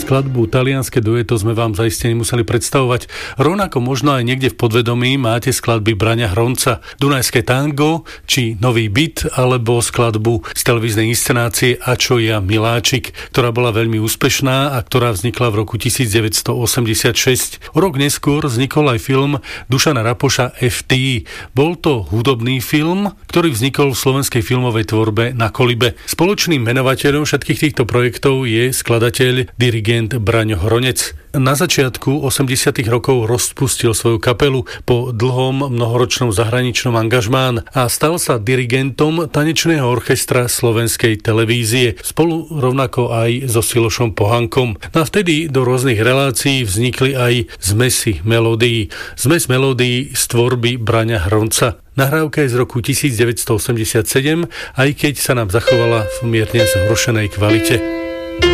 skladbu Talianske dueto sme vám zaiste nemuseli predstavovať. Rovnako možno aj niekde v podvedomí máte skladby Braňa Hronca, Dunajské tango či Nový byt alebo skladbu z televíznej inscenácie A čo ja miláčik, ktorá bola veľmi úspešná a ktorá vznikla v roku 1986. O rok neskôr vznikol aj film Dušana Rapoša FT. Bol to hudobný film, ktorý vznikol v slovenskej filmovej tvorbe Na kolibe. Spoločným menovateľom všetkých týchto projektov je skladateľ, dirigent Braňo Hronec. Na začiatku 80. rokov rozpustil svoju kapelu po dlhom mnohoročnom zahraničnom angažmán a stal sa dirigentom tanečného orchestra Slovenskej televízie, spolu rovnako aj so Silošom Pohankom. A vtedy do rôznych relácií vznikli aj zmesy melódií. Zmes melódií z tvorby Braňa Hronca. Nahrávka je z roku 1987, aj keď sa nám zachovala v mierne zhoršenej kvalite.